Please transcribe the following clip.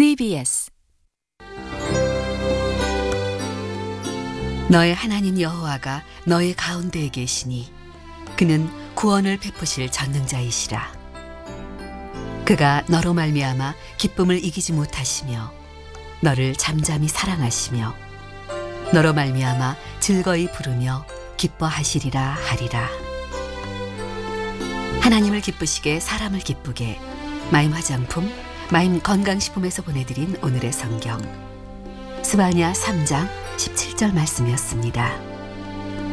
KBS 너의 하나님 여호와가 너의 가운데에 계시니 그는 구원을 베푸실 전능자이시라. 그가 너로 말미암아 기쁨을 이기지 못하시며 너를 잠잠히 사랑하시며 너로 말미암아 즐거이 부르며 기뻐하시리라 하리라. 하나님을 기쁘시게 사람을 기쁘게 마임 화장품, 마임 건강식품에서 보내드린 오늘의 성경 스바냐 3장 17절 말씀이었습니다.